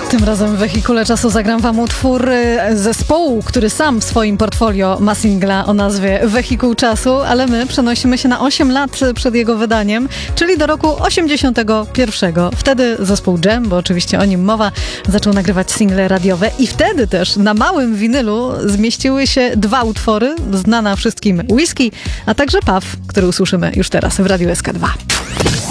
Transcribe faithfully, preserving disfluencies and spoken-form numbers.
Tym razem w Wehikule Czasu zagram wam utwór zespołu, który sam w swoim portfolio ma singla o nazwie Wehikuł Czasu, ale my przenosimy się na osiem lat przed jego wydaniem, czyli do roku osiemdziesiątego pierwszego. Wtedy zespół Dżem, bo oczywiście o nim mowa, zaczął nagrywać single radiowe i wtedy też na małym winylu zmieściły się dwa utwory, znana wszystkim Whisky, a także Puff, który usłyszymy już teraz w Radiu S K dwa.